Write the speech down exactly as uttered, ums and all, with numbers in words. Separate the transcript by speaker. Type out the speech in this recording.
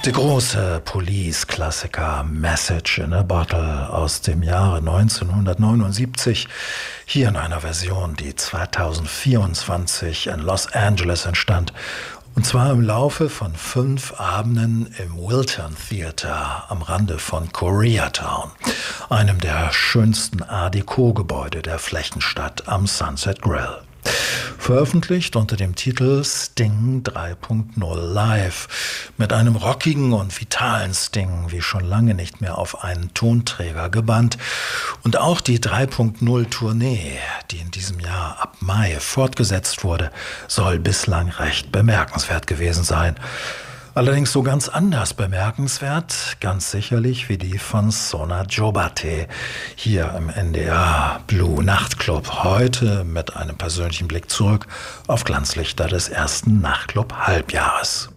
Speaker 1: Der große Police-Klassiker Message in a Bottle aus dem Jahre neunzehnhundertneunundsiebzig, hier in einer Version, die zweitausendvierundzwanzig in Los Angeles entstand, und zwar im Laufe von fünf Abenden im Wiltern Theater am Rande von Koreatown, einem der schönsten Art Deco-Gebäude der Flächenstadt am Sunset Grill. Veröffentlicht unter dem Titel Sting drei Punkt null Live, mit einem rockigen und vitalen Sting wie schon lange nicht mehr auf einen Tonträger gebannt. Und auch die drei Punkt null Tournee, die in diesem Jahr ab Mai fortgesetzt wurde, soll bislang recht bemerkenswert gewesen sein. Allerdings so ganz anders bemerkenswert, ganz sicherlich wie die von Sona Jobate hier im N D R Blue Nachtclub. Heute mit einem persönlichen Blick zurück auf Glanzlichter des ersten Nachtclub-Halbjahres.